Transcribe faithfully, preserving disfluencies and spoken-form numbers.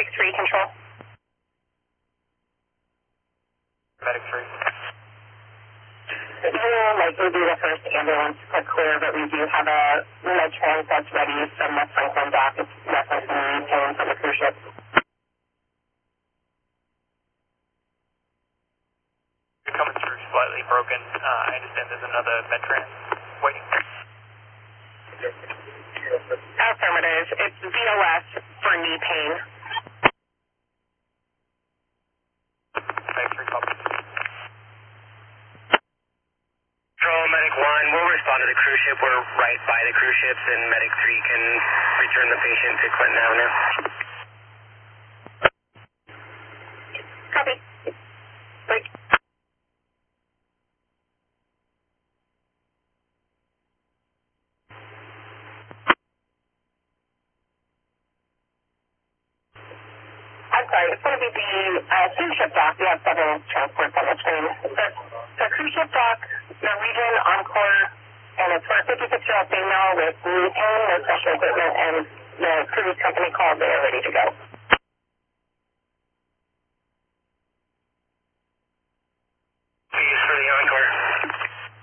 Medic three, control. Medic three. You will likely be the first ambulance to clear, but we do have a med trans that's ready from the Franklin dock. It's referencing the pain from the cruise ship. You're coming through slightly broken. Uh, I understand there's another med trans waiting. Affirmative. It's B O S for knee pain. Medic three, copy. Control, Medic one, we'll respond to the cruise ship. We're right by the cruise ships, and Medic three can return the patient to Clinton Avenue. Copy. Break. I'm sorry, it's going to be the uh, cruise ship dock. We have several transports on the train. The, the cruise ship dock, Norwegian Encore, and it's for a fifty-six-year-old female with knee pain, no special equipment, and